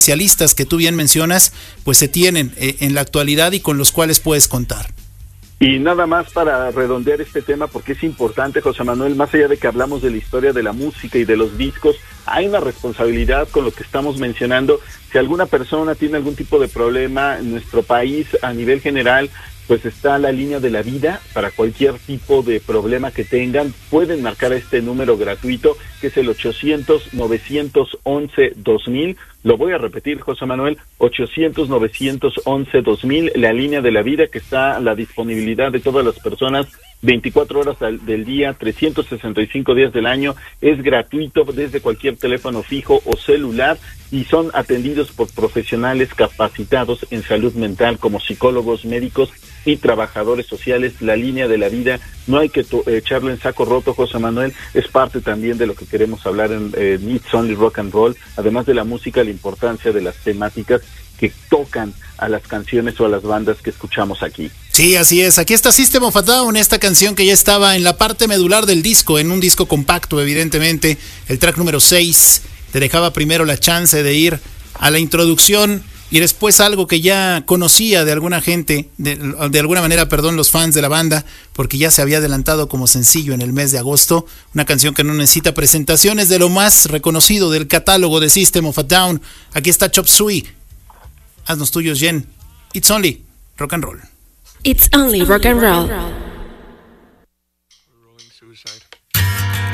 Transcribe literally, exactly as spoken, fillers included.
especialistas que tú bien mencionas, pues se tienen eh, en la actualidad y con los cuales puedes contar. Y nada más para redondear este tema, porque es importante, José Manuel, más allá de que hablamos de la historia de la música y de los discos, hay una responsabilidad con lo que estamos mencionando. Si alguna persona tiene algún tipo de problema en nuestro país a nivel general, pues está la línea de la vida para cualquier tipo de problema que tengan. Pueden marcar este número gratuito, que es el ochocientos, novecientos once, dos mil. Lo voy a repetir, José Manuel, ochocientos, novecientos once, dos mil, la línea de la vida, que está a la disponibilidad de todas las personas veinticuatro horas al, del día, trescientos sesenta y cinco días del año. Es gratuito desde cualquier teléfono fijo o celular y son atendidos por profesionales capacitados en salud mental como psicólogos, médicos y trabajadores sociales. La línea de la vida, no hay que to- echarlo en saco roto, José Manuel, es parte también de lo que queremos hablar en eh, It's Only Rock and Roll, además de la música, la importancia de las temáticas que tocan a las canciones o a las bandas que escuchamos aquí. Sí, así es. Aquí está System of a Down, esta canción que ya estaba en la parte medular del disco, en un disco compacto, evidentemente. El track número seis te dejaba primero la chance de ir a la introducción y después algo que ya conocía de alguna gente, de, de alguna manera, perdón, los fans de la banda, porque ya se había adelantado como sencillo en el mes de agosto. Una canción que no necesita presentaciones, de lo más reconocido del catálogo de System of a Down. Aquí está Chop Suey. Haznos tuyos, Jen. It's Only Rock and Roll. It's Only Rock and Roll.